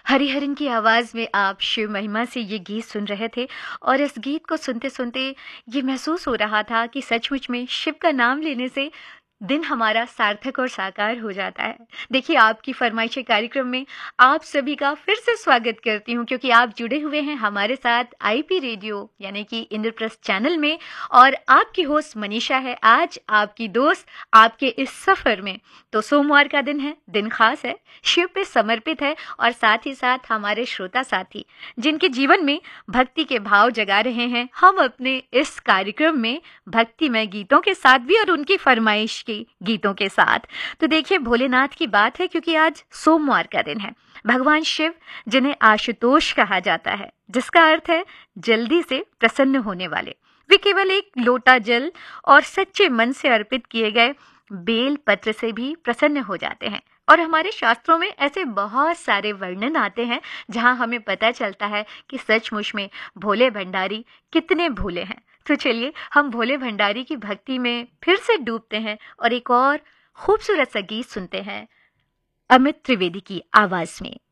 हरिहरन की आवाज़ में आप शिव महिमा से ये गीत सुन रहे थे और इस गीत को सुनते-सुनते ये महसूस हो रहा था कि सचमुच में शिव का नाम लेने से दिन हमारा सार्थक और साकार हो जाता है। देखिए, आपकी फरमाइशी कार्यक्रम में आप सभी का फिर से स्वागत करती हूँ क्योंकि आप जुड़े हुए हैं हमारे साथ आईपी रेडियो यानी कि इंद्रप्रस्थ चैनल में और आपकी होस्ट मनीषा है आज आपकी दोस्त आपके इस सफ़र में। तो सोमवार का दिन है, दिन खास है, शिव पे समर्पित है और साथ ही साथ हमारे श्रोता साथी जिनके जीवन में भक्ति के भाव जगा रहे हैं, हम अपने इस कार्यक्रम में भक्तिमय गीतों के साथ भी और उनकी फरमाइश के गीतों के साथ। तो देखिए, भोलेनाथ की बात है क्योंकि आज सोमवार का दिन है। भगवान शिव जिन्हें आशुतोष कहा जाता है, जिसका अर्थ है जल्दी से प्रसन्न होने वाले, वे केवल एक लोटा जल और सच्चे मन से अर्पित किए गए बेल पत्र से भी प्रसन्न हो जाते हैं। और हमारे शास्त्रों में ऐसे बहुत सारे वर्णन आते हैं जहां हमें पता चलता है कि सचमुच में भोले भंडारी कितने भोले हैं। तो चलिए हम भोले भंडारी की भक्ति में फिर से डूबते हैं और एक और खूबसूरत सा गीत सुनते हैं अमित त्रिवेदी की आवाज में।